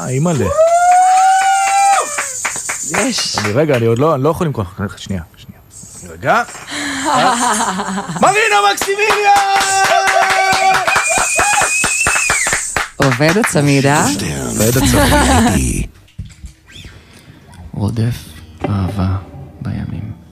אימא'לה. יש. רגע, אני עוד לא יכול למכוח. שנייה. רגע. מרינה מקסימיליה! עובד הצמידה. עובד הצמידה. רודף אהבה בימים.